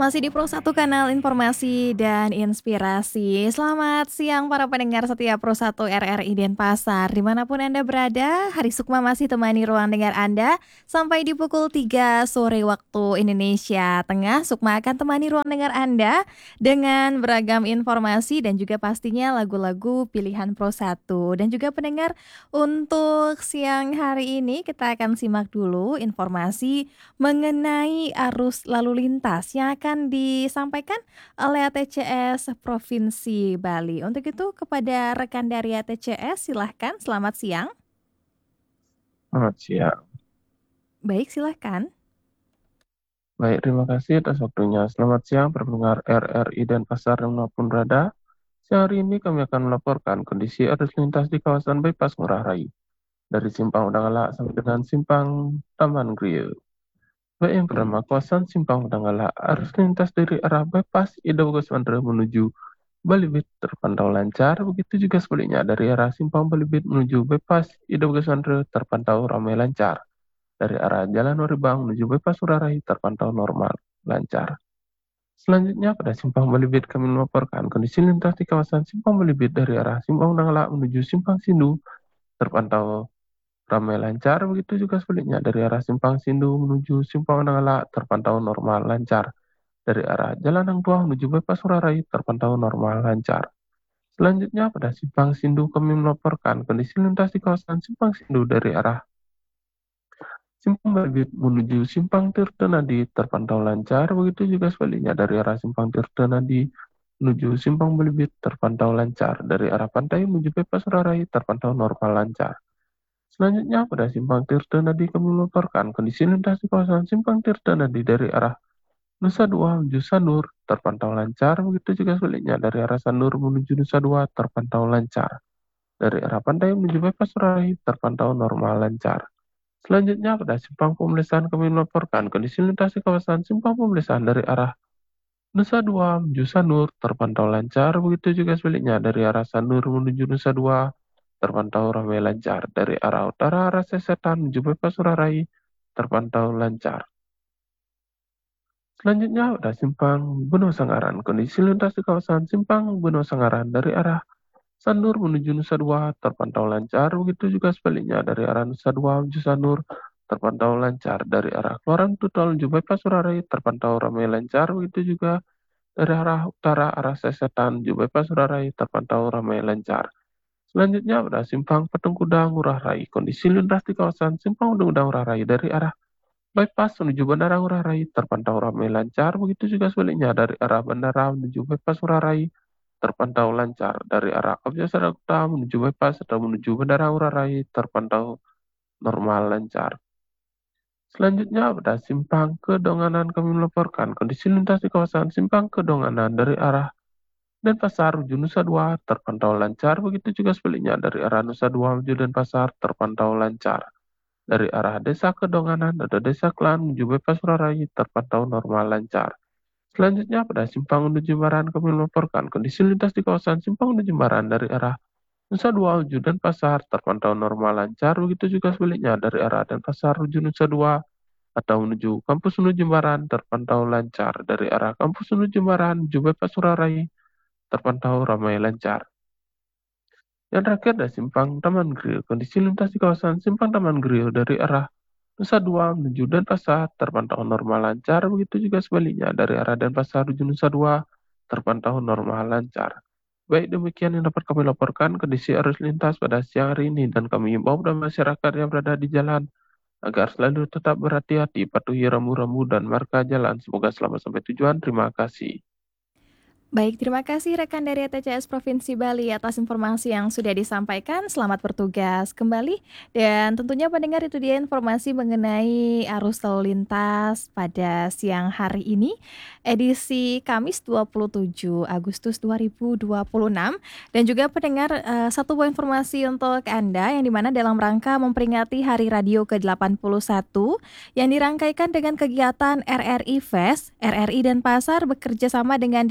Masih di Pro 1 Kanal Informasi dan Inspirasi. Selamat siang para pendengar setia Pro 1 RRI Denpasar. Dimanapun Anda berada, Hari Sukma masih temani ruang dengar Anda sampai di pukul 3 sore waktu Indonesia Tengah. Sukma akan temani ruang dengar Anda dengan beragam informasi dan juga pastinya lagu-lagu pilihan Pro 1. Dan juga pendengar, untuk siang hari ini kita akan simak dulu informasi mengenai arus lalu lintas yang akan disampaikan oleh ATCS Provinsi Bali. Untuk itu kepada rekan dari ATCS silahkan, selamat siang. Selamat siang. Baik, silahkan. Baik, terima kasih atas waktunya. Selamat siang, pendengar RRI Denpasar dimanapun berada. Siang hari ini kami akan melaporkan kondisi arus lintas di kawasan Bypass Ngurah Rai, dari Simpang Udangala sampai dengan Simpang Taman Grill. Baik, yang pertama, kawasan Simpang Udangala, arus lintas dari arah Bypass Ida Bagus Mandra menuju Balibit terpantau lancar, begitu juga sebaliknya dari arah Simpang Balibit menuju Bypass Ida Bagus Mandra terpantau ramai lancar. Dari arah Jalan Waribang menuju Bypass Ngurah Rai terpantau normal, lancar. Selanjutnya pada Simpang Balibit kami melaporkan kondisi lintas di kawasan Simpang Balibit dari arah Simpang Nangala menuju Simpang Sindu terpantau ramai lancar, begitu juga sebaliknya dari arah Simpang Sindu menuju Simpang Nangala terpantau normal, lancar. Dari arah Jalan Hang Tuah menuju Bypass Ngurah Rai terpantau normal, lancar. Selanjutnya pada Simpang Sindu kami melaporkan kondisi lintas di kawasan Simpang Sindu dari arah Simpang Balibit menuju Simpang Tirtonadi terpantau lancar, begitu juga sebaliknya dari arah Simpang Tirtonadi menuju Simpang Balibit terpantau lancar, dari arah pantai menuju Bypass Ngurah Rai terpantau normal, lancar. Selanjutnya pada Simpang Tirtonadi kami melaporkan kondisi lintas di kawasan Simpang Tirtonadi dari arah Nusa Dua menuju Sanur terpantau lancar, begitu juga sebaliknya dari arah Sanur menuju Nusa Dua terpantau lancar, dari arah pantai menuju Bypass Ngurah Rai terpantau normal, lancar. Selanjutnya pada Simpang Pemelisahan kami melaporkan kondisi lintas di kawasan Simpang Pemelisahan dari arah Nusa Dua menuju Sanur terpantau lancar, begitu juga sebaliknya dari arah Sanur menuju Nusa Dua terpantau ramai lancar, dari arah utara arah Sesetan menuju Bypass Ngurah Rai terpantau lancar. Selanjutnya pada Simpang Benua Sanggaran, kondisi lintas di kawasan Simpang Benua Sanggaran dari arah Sanur menuju Nusa Dua terpantau lancar, begitu juga sebaliknya dari arah Nusa Dua menuju Sanur terpantau lancar, dari arah Keluaran Tutol menuju Bypass Ngurah Rai terpantau ramai lancar, begitu juga dari arah utara arah Sesetan menuju Bypass Ngurah Rai terpantau ramai lancar. Selanjutnya pada Simpang Patung Kuda Ngurah Rai, kondisi lintas di kawasan Simpang Patung Kuda Ngurah Rai dari arah Bypass menuju Bandara Ngurah Rai terpantau ramai lancar, begitu juga sebaliknya dari arah Bandara menuju Bypass Ngurah Rai terpantau lancar, dari arah Abjad Sadakta menuju Bypass atau menuju Bandara Ngurah Rai terpantau normal, lancar. Selanjutnya pada Simpang Kedonganan kami melaporkan kondisi lintas di kawasan Simpang Kedonganan dari arah Denpasar menuju Nusa Dua terpantau lancar, begitu juga sebaliknya dari arah Nusa Dua menuju Denpasar terpantau lancar. Dari arah Desa Kedonganan atau Desa Klan menuju Bypass Ngurah Rai terpantau normal, lancar. Selanjutnya pada Simpang menuju Jimbaran kami melaporkan kondisi lintas di kawasan Simpang menuju Jimbaran dari arah Nusa Dua menuju Denpasar terpantau normal, lancar, begitu juga sebaliknya dari arah Denpasar menuju Nusa Dua atau menuju Kampus menuju Jimbaran terpantau lancar, dari arah Kampus menuju Jimbaran menuju Bypass Ngurah Rai terpantau ramai, lancar. Yang terakhir ada Simpang Taman Grill, kondisi lintas di kawasan Simpang Taman Grill dari arah Nusa Dua menuju Denpasar terpantau normal, lancar, begitu juga sebaliknya dari arah Denpasar menuju Nusa Dua terpantau normal, lancar. Baik, demikian yang dapat kami laporkan kondisi arus lintas pada siang hari ini, dan kami himbau kepada masyarakat yang berada di jalan agar selalu tetap berhati-hati, patuhi rambu-rambu dan marka jalan. Semoga selamat sampai tujuan. Terima kasih. Baik, terima kasih rekan dari ATCS Provinsi Bali atas informasi yang sudah disampaikan. Selamat bertugas kembali. Dan tentunya pendengar, itu dia informasi mengenai arus lalu lintas pada siang hari ini, edisi Kamis 27 Agustus 2026. Dan juga pendengar, satu buah informasi untuk Anda yang dimana dalam rangka memperingati Hari Radio ke-81 yang dirangkaikan dengan kegiatan RRI Fest, RRI Denpasar bekerja sama dengan Dinas Pertanian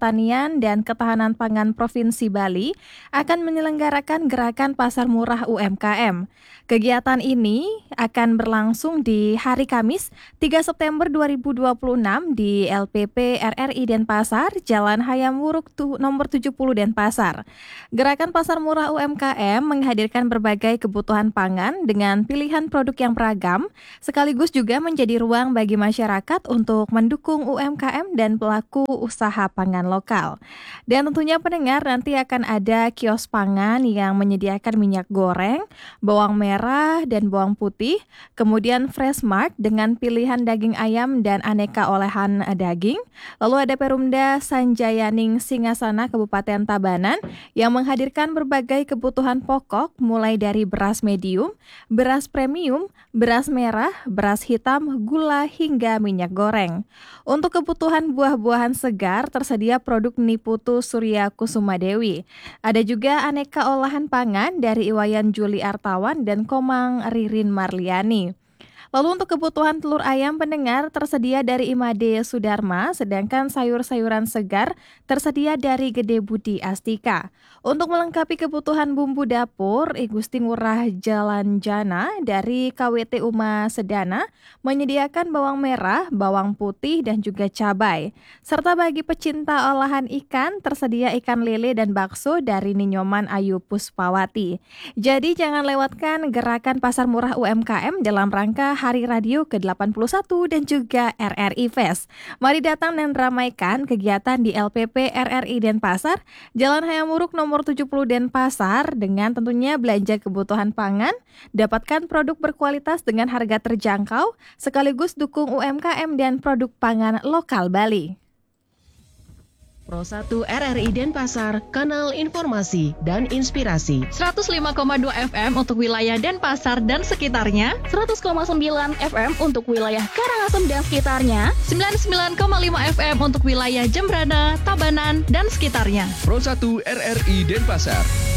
Pertanian dan Ketahanan Pangan Provinsi Bali akan menyelenggarakan gerakan pasar murah UMKM. Kegiatan ini akan berlangsung di hari Kamis 3 September 2026 di LPP RRI Denpasar, Jalan Hayam Wuruk nomor 70 Denpasar. Gerakan pasar murah UMKM menghadirkan berbagai kebutuhan pangan dengan pilihan produk yang beragam, sekaligus juga menjadi ruang bagi masyarakat untuk mendukung UMKM dan pelaku usaha pangan lokal. Dan tentunya pendengar, nanti akan ada kios pangan yang menyediakan minyak goreng, bawang merah dan bawang putih, kemudian Fresh Mart dengan pilihan daging ayam dan aneka olahan daging. Lalu ada Perumda Sanjayaning Singasana Kabupaten Tabanan yang menghadirkan berbagai kebutuhan pokok mulai dari beras medium, beras premium, beras merah, beras hitam, gula hingga minyak goreng. Untuk kebutuhan buah-buahan segar tersedia produk Niputu Surya Kusuma Dewi. Ada juga aneka olahan pangan dari Iwayan Juli Artawan dan Komang Ririn Marliani. Lalu untuk kebutuhan telur ayam pendengar tersedia dari Imade Sudarma, sedangkan sayur-sayuran segar tersedia dari Gede Budi Astika. Untuk melengkapi kebutuhan bumbu dapur, I Gusti Ngurah Jalan Jana dari KWT Uma Sedana menyediakan bawang merah, bawang putih dan juga cabai. Serta bagi pecinta olahan ikan tersedia ikan lele dan bakso dari Ninyoman Ayu Puspawati. Jadi jangan lewatkan gerakan pasar murah UMKM dalam rangka Hari Radio ke-81 dan juga RRI Fest. Mari datang dan ramaikan kegiatan di LPP RRI Denpasar, Jalan Hayam Wuruk nomor 70 Denpasar dengan tentunya belanja kebutuhan pangan, dapatkan produk berkualitas dengan harga terjangkau, sekaligus dukung UMKM dan produk pangan lokal Bali. Pro 1 RRI Denpasar, kanal informasi dan inspirasi. 105,2 FM untuk wilayah Denpasar dan sekitarnya, 100,9 FM untuk wilayah Karangasem dan sekitarnya, 99,5 FM untuk wilayah Jembrana, Tabanan, dan sekitarnya. Pro 1 RRI Denpasar.